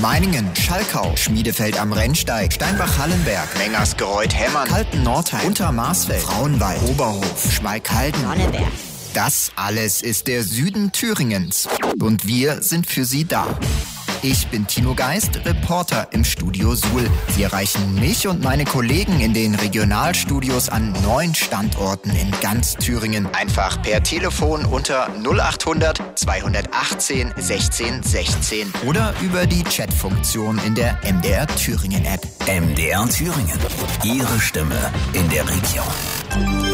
Meiningen, Schalkau, Schmiedefeld am Rennsteig, Steinbach-Hallenberg, Mengersgereuth-Hemmern, Kalten-Nordheim, Untermarsfeld, Frauenwald, Oberhof, Schmalkalden, Sonneberg. Das alles ist der Süden Thüringens. Und wir sind für Sie da. Ich bin Timo Geist, Reporter im Studio Suhl. Sie erreichen mich und meine Kollegen in den Regionalstudios an 9 Standorten in ganz Thüringen. Einfach per Telefon unter 0800 218 16 16 oder über die Chatfunktion in der MDR Thüringen App. MDR Thüringen. Ihre Stimme in der Region.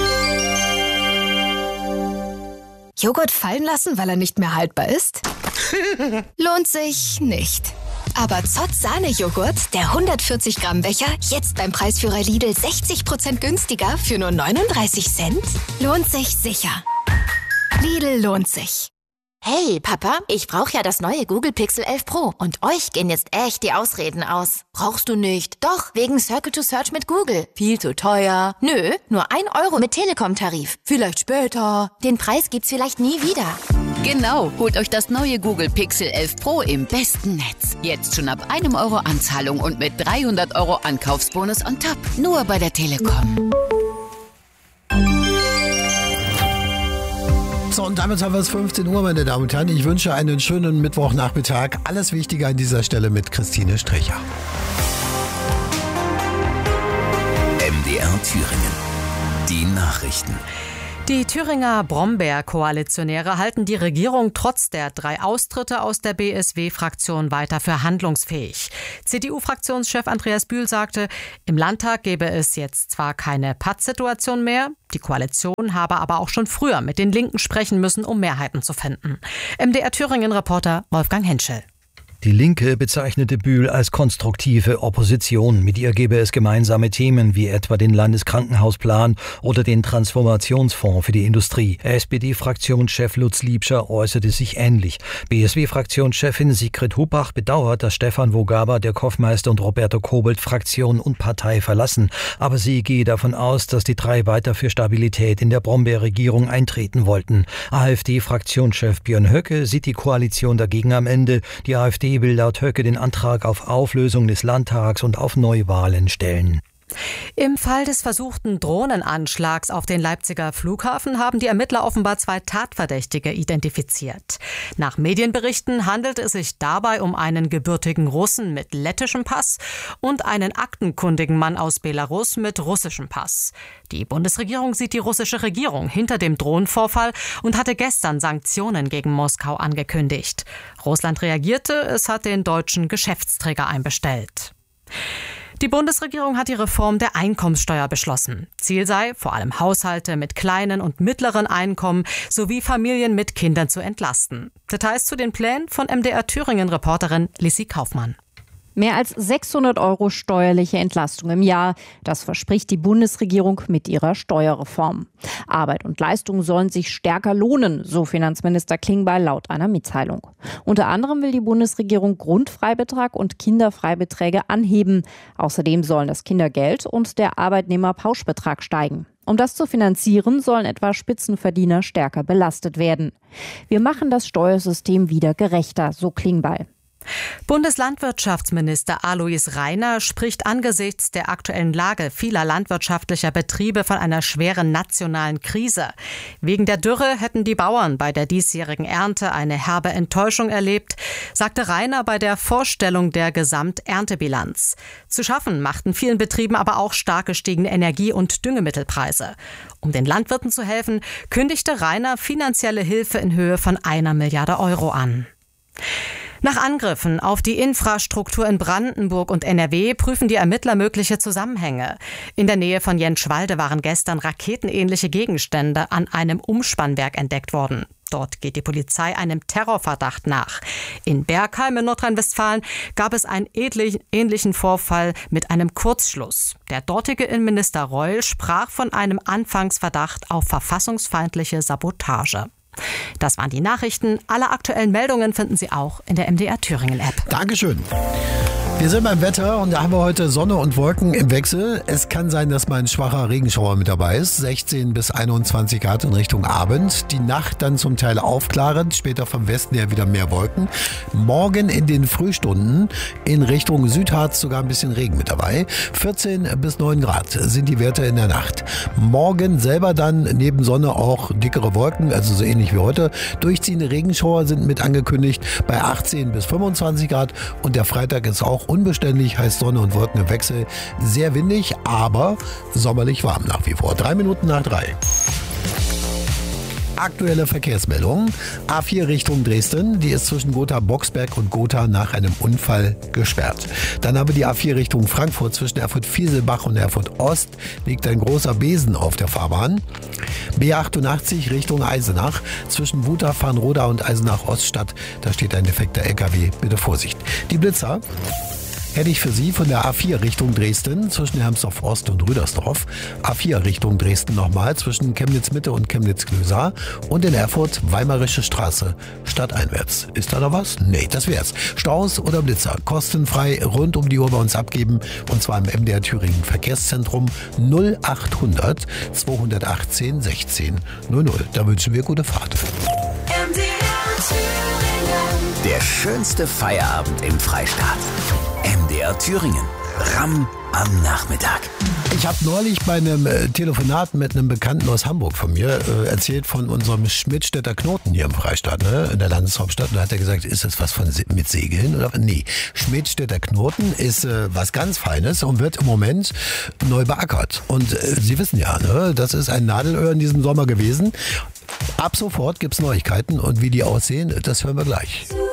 Joghurt fallen lassen, weil er nicht mehr haltbar ist? Lohnt sich nicht. Aber Zott Sahne-Joghurt, der 140 Gramm Becher, jetzt beim Preisführer Lidl 60% günstiger für nur 39 Cent? Lohnt sich sicher. Lidl lohnt sich. Hey, Papa, ich brauche ja das neue Google Pixel 11 Pro. Und euch gehen jetzt echt die Ausreden aus. Brauchst du nicht? Doch, wegen Circle to Search mit Google. Viel zu teuer. Nö, nur 1 Euro mit Telekom-Tarif. Vielleicht später. Den Preis gibt's vielleicht nie wieder. Genau, holt euch das neue Google Pixel 11 Pro im besten Netz. Jetzt schon ab 1 Euro Anzahlung und mit 300 Euro Ankaufsbonus on top. Nur bei der Telekom. So, und damit haben wir es 15 Uhr, meine Damen und Herren. Ich wünsche einen schönen Mittwochnachmittag. Alles Wichtige an dieser Stelle mit Christine Strecher. MDR Thüringen. Die Nachrichten. Die Thüringer Brombeer-Koalitionäre halten die Regierung trotz der 3 Austritte aus der BSW-Fraktion weiter für handlungsfähig. CDU-Fraktionschef Andreas Bühl sagte, im Landtag gäbe es jetzt zwar keine Pattsituation mehr, die Koalition habe aber auch schon früher mit den Linken sprechen müssen, um Mehrheiten zu finden. MDR Thüringen-Reporter Wolfgang Henschel. Die Linke bezeichnete Bühl als konstruktive Opposition. Mit ihr gäbe es gemeinsame Themen wie etwa den Landeskrankenhausplan oder den Transformationsfonds für die Industrie. SPD-Fraktionschef Lutz Liebscher äußerte sich ähnlich. BSW-Fraktionschefin Sigrid Hubach bedauert, dass Stefan Wogaba, Dirk Hoffmeister und Roberto Kobold Fraktion und Partei verlassen. Aber sie gehe davon aus, dass die 3 weiter für Stabilität in der Brombeer-Regierung eintreten wollten. AfD-Fraktionschef Björn Höcke sieht die Koalition dagegen am Ende. Die AfD will laut Höcke den Antrag auf Auflösung des Landtags und auf Neuwahlen stellen. Im Fall des versuchten Drohnenanschlags auf den Leipziger Flughafen haben die Ermittler offenbar 2 Tatverdächtige identifiziert. Nach Medienberichten handelt es sich dabei um einen gebürtigen Russen mit lettischem Pass und einen aktenkundigen Mann aus Belarus mit russischem Pass. Die Bundesregierung sieht die russische Regierung hinter dem Drohnenvorfall und hatte gestern Sanktionen gegen Moskau angekündigt. Russland reagierte, es hat den deutschen Geschäftsträger einbestellt. Die Bundesregierung hat die Reform der Einkommenssteuer beschlossen. Ziel sei, vor allem Haushalte mit kleinen und mittleren Einkommen sowie Familien mit Kindern zu entlasten. Details zu den Plänen von MDR Thüringen-Reporterin Lissi Kaufmann. Mehr als 600 € steuerliche Entlastung im Jahr. Das verspricht die Bundesregierung mit ihrer Steuerreform. Arbeit und Leistung sollen sich stärker lohnen, so Finanzminister Klingbeil laut einer Mitteilung. Unter anderem will die Bundesregierung Grundfreibetrag und Kinderfreibeträge anheben. Außerdem sollen das Kindergeld und der Arbeitnehmerpauschbetrag steigen. Um das zu finanzieren, sollen etwa Spitzenverdiener stärker belastet werden. Wir machen das Steuersystem wieder gerechter, so Klingbeil. Bundeslandwirtschaftsminister Alois Rainer spricht angesichts der aktuellen Lage vieler landwirtschaftlicher Betriebe von einer schweren nationalen Krise. Wegen der Dürre hätten die Bauern bei der diesjährigen Ernte eine herbe Enttäuschung erlebt, sagte Rainer bei der Vorstellung der Gesamterntebilanz. Zu schaffen machten vielen Betrieben aber auch stark gestiegene Energie- und Düngemittelpreise. Um den Landwirten zu helfen, kündigte Rainer finanzielle Hilfe in Höhe von 1 Milliarde € an. Nach Angriffen auf die Infrastruktur in Brandenburg und NRW prüfen die Ermittler mögliche Zusammenhänge. In der Nähe von Jentschwalde waren gestern raketenähnliche Gegenstände an einem Umspannwerk entdeckt worden. Dort geht die Polizei einem Terrorverdacht nach. In Bergheim in Nordrhein-Westfalen gab es einen ähnlichen Vorfall mit einem Kurzschluss. Der dortige Innenminister Reul sprach von einem Anfangsverdacht auf verfassungsfeindliche Sabotage. Das waren die Nachrichten. Alle aktuellen Meldungen finden Sie auch in der MDR Thüringen App. Dankeschön. Wir sind beim Wetter und da haben wir heute Sonne und Wolken im Wechsel. Es kann sein, dass mal ein schwacher Regenschauer mit dabei ist. 16 bis 21 Grad in Richtung Abend. Die Nacht dann zum Teil aufklarend, später vom Westen her wieder mehr Wolken. Morgen in den Frühstunden in Richtung Südharz sogar ein bisschen Regen mit dabei. 14 bis 9 Grad sind die Werte in der Nacht. Morgen selber dann neben Sonne auch dickere Wolken, also so ähnlich wie heute. Durchziehende Regenschauer sind mit angekündigt bei 18 bis 25 Grad und der Freitag ist auch unbeständig, heißt Sonne und Wolken im Wechsel. Sehr windig, aber sommerlich warm nach wie vor. 3 Minuten nach 3. Aktuelle Verkehrsmeldung. A4 Richtung Dresden, die ist zwischen Gotha-Boxberg und Gotha nach einem Unfall gesperrt. Dann haben wir die A4 Richtung Frankfurt zwischen Erfurt-Fieselbach und Erfurt-Ost, liegt ein großer Besen auf der Fahrbahn. B88 Richtung Eisenach zwischen Wutach-Farnroda und Eisenach-Oststadt, da steht ein defekter LKW, bitte Vorsicht. Die Blitzer hätte ich für Sie von der A4 Richtung Dresden zwischen Hermsdorf Ost und Rüdersdorf. A4 Richtung Dresden nochmal zwischen Chemnitz Mitte und Chemnitz Klöser und in Erfurt Weimarische Straße stadteinwärts. Ist da noch was? Nee, das wär's. Staus oder Blitzer kostenfrei rund um die Uhr bei uns abgeben und zwar im MDR Thüringen Verkehrszentrum 0800 218 16 00. Da wünschen wir gute Fahrt. Der schönste Feierabend im Freistaat. MDR Thüringen. Ramm am Nachmittag. Ich habe neulich bei einem Telefonat mit einem Bekannten aus Hamburg von mir erzählt von unserem Schmidtstädter Knoten hier im Freistaat, in der Landeshauptstadt. Und da hat er gesagt, ist das was mit Segeln? Oder? Nee, Schmidtstädter Knoten ist was ganz Feines und wird im Moment neu beackert. Und Sie wissen ja, das ist ein Nadelöhr in diesem Sommer gewesen. Ab sofort gibt's Neuigkeiten und wie die aussehen, das hören wir gleich.